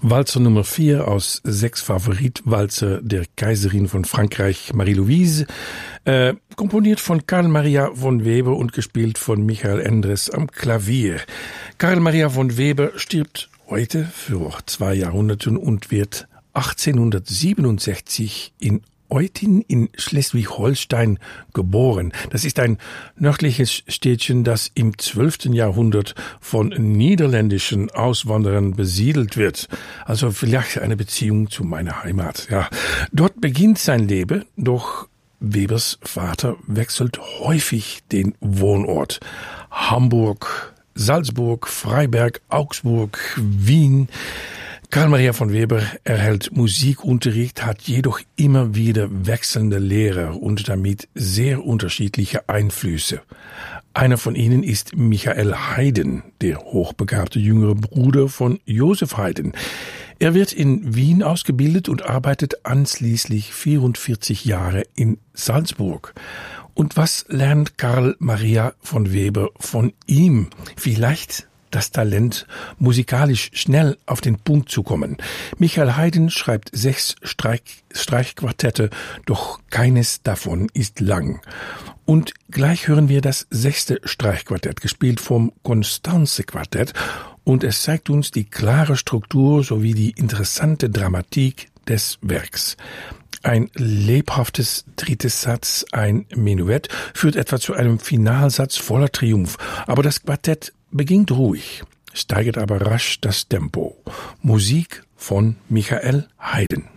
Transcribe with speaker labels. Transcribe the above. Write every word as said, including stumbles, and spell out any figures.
Speaker 1: Walzer Nummer vier aus sechs Favoritwalzer der Kaiserin von Frankreich, Marie-Louise, äh, komponiert von Carl Maria von Weber und gespielt von Michael Endres am Klavier. Carl Maria von Weber stirbt heute vor zwei Jahrhunderten und wird achtzehnhundertsiebenundsechzig in Eutin in Schleswig-Holstein geboren. Das ist ein nördliches Städtchen, das im zwölften Jahrhundert von niederländischen Auswanderern besiedelt wird. Also vielleicht eine Beziehung zu meiner Heimat. Ja, dort beginnt sein Leben, doch Webers Vater wechselt häufig den Wohnort. Hamburg, Salzburg, Freiberg, Augsburg, Wien. Carl Maria von Weber erhält Musikunterricht, hat jedoch immer wieder wechselnde Lehrer und damit sehr unterschiedliche Einflüsse. Einer von ihnen ist Michael Haydn, der hochbegabte jüngere Bruder von Joseph Haydn. Er wird in Wien ausgebildet und arbeitet anschließend vierundvierzig Jahre in Salzburg. Und was lernt Carl Maria von Weber von ihm? Vielleicht das Talent, musikalisch schnell auf den Punkt zu kommen. Michael Haydn schreibt sechs Streich, Streichquartette, doch keines davon ist lang. Und gleich hören wir das sechste Streichquartett, gespielt vom Constanze-Quartett, und es zeigt uns die klare Struktur sowie die interessante Dramatik des Werks. Ein lebhaftes drittes Satz, ein Menuett, führt etwa zu einem Finalsatz voller Triumph, aber das Quartett beginnt ruhig, steigert aber rasch das Tempo. Musik von Michael Haydn.